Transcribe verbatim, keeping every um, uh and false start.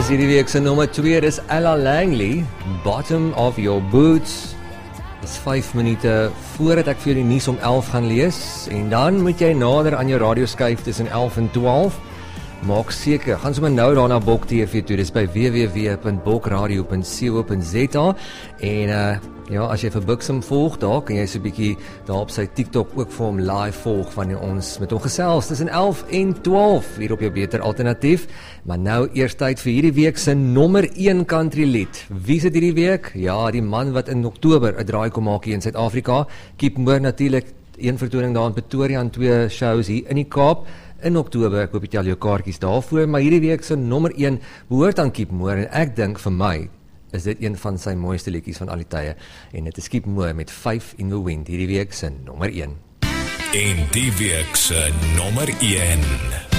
is hierdie week se nommer twee, dis Ella Langley, Bottom of Your Boots. Dis vyf minute voordat ek vir jou die nuus om elf gaan lees, en dan moet jy nader aan jou radio skuif tussen elf en twaalf. Maak seker, gaan sommer nou daar na Bok T V toe, dis by w w w punt bokradio punt co punt z a, en uh, ja, as jy vir Buxum volg, daar kan jy so 'n bietjie daar op sy TikTok ook vir hom live volg, wanneer ons met hom gesels tussen elf en twaalf, hier op jou beter alternatief. Maar nou eers tyd vir hierdie week se nommer een country lied. Wie is dit hierdie week? Ja, die man wat in Oktober 'n draai kom maak hier in Suid-Afrika. Keep Moore natuurlik, een vertoning daar in Pretoria en twee shows hier in die Kaap in Oktober. Ek hoop jy tel jou kaartjies daarvoor, maar hierdie week se nommer een behoort aan Keep Moore, en ek dink vir my is dit een van sy mooiste liedjies van al die tye, en dit is Keep Moore met Five in the Wind, hierdie week se nommer een. En die week se nommer een.